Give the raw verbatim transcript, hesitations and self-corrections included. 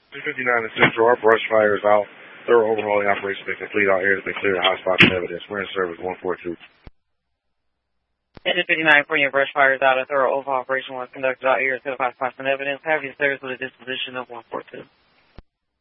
two fifty-nine in Central, our brush fire is out. Thorough overhauling operation has been complete. All areas have been cleared of hot spots and evidence. We're in service one four two. two fifty-nine for your brush fire is out. A thorough overhaul operation was conducted. All areas cleared of hot spots and evidence. Have your service with a disposition of one four two.